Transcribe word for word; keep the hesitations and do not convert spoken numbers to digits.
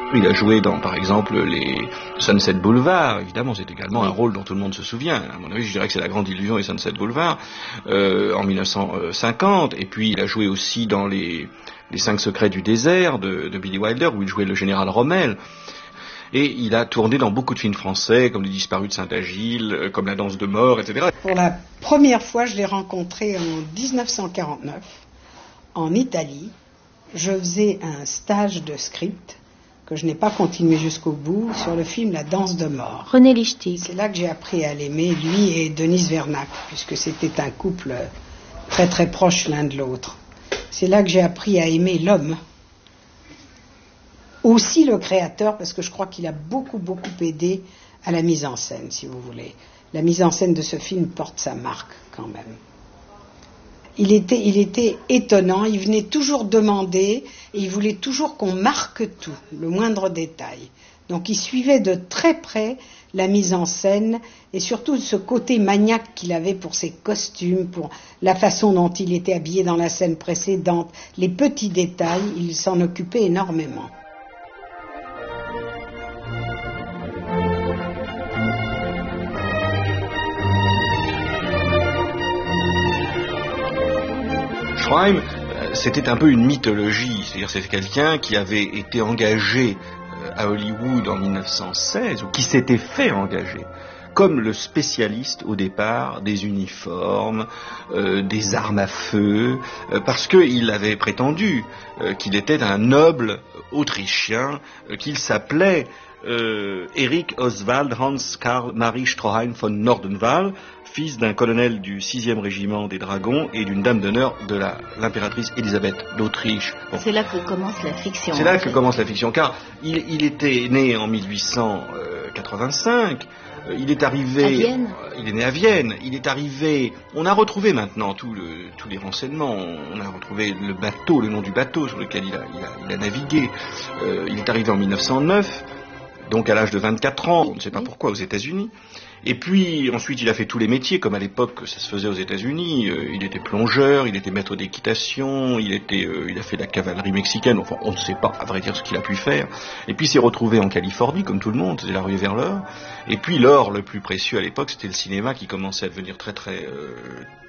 Il a joué dans, par exemple, les Sunset Boulevard. Évidemment, c'est également un rôle dont tout le monde se souvient. À mon avis, je dirais que c'est La Grande Illusion et Sunset Boulevard, euh, en mille neuf cent cinquante. Et puis, il a joué aussi dans les, les Cinq Secrets du désert de, de Billy Wilder, où il jouait le général Rommel. Et il a tourné dans beaucoup de films français, comme Les Disparus de Saint-Agile, comme La Danse de mort, et cetera. Pour la première fois, je l'ai rencontré en dix-neuf cent quarante-neuf, en Italie. Je faisais un stage de script que je n'ai pas continué jusqu'au bout, sur le film La Danse de mort. René Lichtig. C'est là que j'ai appris à l'aimer, lui et Denise Vernac, puisque c'était un couple très très proche l'un de l'autre. C'est là que j'ai appris à aimer l'homme. Aussi le créateur, parce que je crois qu'il a beaucoup beaucoup aidé à la mise en scène, si vous voulez. La mise en scène de ce film porte sa marque, quand même. Il était, il était étonnant, il venait toujours demander, et il voulait toujours qu'on marque tout, le moindre détail. Donc il suivait de très près la mise en scène, et surtout ce côté maniaque qu'il avait pour ses costumes, pour la façon dont il était habillé dans la scène précédente, les petits détails, il s'en occupait énormément. Schreim, c'était un peu une mythologie, c'est-à-dire c'est quelqu'un qui avait été engagé à Hollywood en mille neuf cent seize, ou qui s'était fait engager comme le spécialiste au départ des uniformes, euh, des armes à feu, euh, parce qu'il avait prétendu euh, qu'il était un noble autrichien, euh, qu'il s'appelait euh, Erich Oswald Hans Karl Marie Stroheim von Nordenwall, fils d'un colonel du sixième régiment des dragons et d'une dame d'honneur de la, l'impératrice Élisabeth d'Autriche. Bon. C'est là que commence la fiction. C'est là que commence la fiction, car il, il était né en mille huit cent quatre-vingt-cinq, il est arrivé... À Vienne. Il est né à Vienne, il est arrivé... On a retrouvé maintenant tout le, tous les renseignements, on a retrouvé le bateau, le nom du bateau sur lequel il a, il a, il a navigué. Euh, il est arrivé en mille neuf cent neuf, donc à l'âge de vingt-quatre ans, on ne sait pas pourquoi, aux États-Unis. Et puis ensuite il a fait tous les métiers comme à l'époque ça se faisait aux États-Unis. Euh, il était plongeur, il était maître d'équitation, il était, euh, il a fait la cavalerie mexicaine. Enfin, on ne sait pas à vrai dire ce qu'il a pu faire. Et puis il s'est retrouvé en Californie comme tout le monde, c'était la ruée vers l'or. Et puis l'or le plus précieux à l'époque c'était le cinéma qui commençait à devenir très très euh,